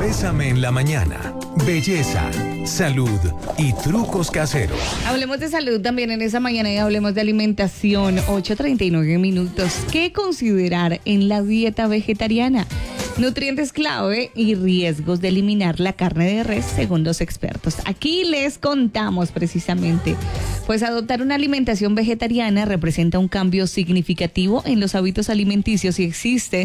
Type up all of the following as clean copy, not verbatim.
Bésame en la mañana. Belleza, salud y trucos caseros. Hablemos de salud también en esa mañana y hablemos de alimentación. 8:39 minutos. ¿Qué considerar en la dieta vegetariana? Nutrientes clave y riesgos de eliminar la carne de res según los expertos. Aquí les contamos precisamente. Pues adoptar una alimentación vegetariana representa un cambio significativo en los hábitos alimenticios y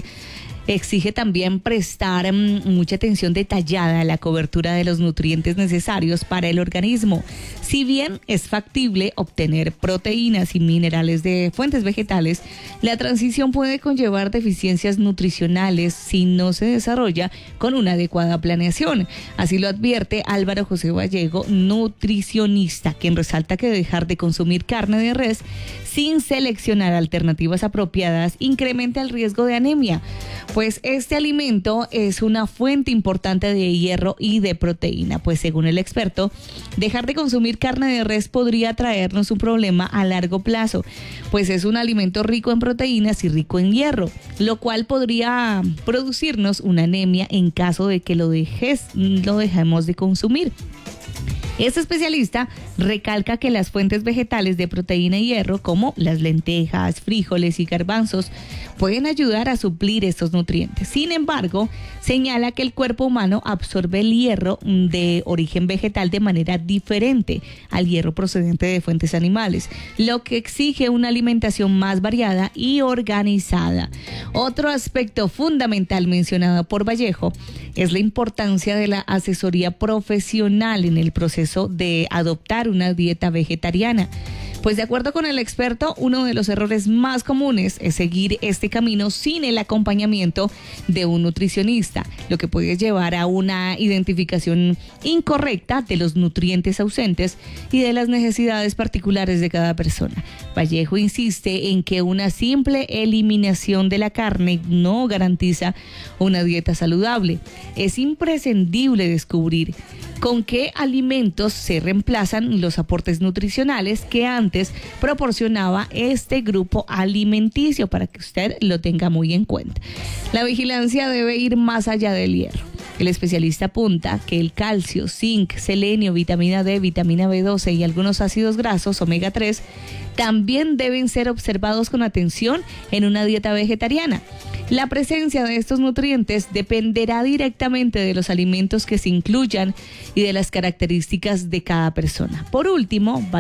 exige también prestar mucha atención detallada a la cobertura de los nutrientes necesarios para el organismo. Si bien es factible obtener proteínas y minerales de fuentes vegetales, la transición puede conllevar deficiencias nutricionales si no se desarrolla con una adecuada planeación. Así lo advierte Álvaro José Vallejo, nutricionista, quien resalta que dejar de consumir carne de res sin seleccionar alternativas apropiadas incrementa el riesgo de anemia. Pues este alimento es una fuente importante de hierro y de proteína, pues según el experto, dejar de consumir carne de res podría traernos un problema a largo plazo, pues es un alimento rico en proteínas y rico en hierro, lo cual podría producirnos una anemia en caso de que lo dejemos de consumir. Este especialista recalca que las fuentes vegetales de proteína y hierro, como las lentejas, frijoles y garbanzos, pueden ayudar a suplir estos nutrientes. Sin embargo, señala que el cuerpo humano absorbe el hierro de origen vegetal de manera diferente al hierro procedente de fuentes animales, lo que exige una alimentación más variada y organizada. Otro aspecto fundamental mencionado por Vallejo es la importancia de la asesoría profesional en el proceso de adoptar una dieta vegetariana. Pues de acuerdo con el experto, uno de los errores más comunes es seguir este camino sin el acompañamiento de un nutricionista, lo que puede llevar a una identificación incorrecta de los nutrientes ausentes y de las necesidades particulares de cada persona. Vallejo insiste en que una simple eliminación de la carne no garantiza una dieta saludable. Es imprescindible descubrir con qué alimentos se reemplazan los aportes nutricionales que antes proporcionaba este grupo alimenticio, para que usted lo tenga muy en cuenta. La vigilancia debe ir más allá del hierro. El especialista apunta que el calcio, zinc, selenio, vitamina D, vitamina B12 y algunos ácidos grasos omega 3 también deben ser observados con atención en una dieta vegetariana. La presencia de estos nutrientes dependerá directamente de los alimentos que se incluyan y de las características de cada persona. Por último,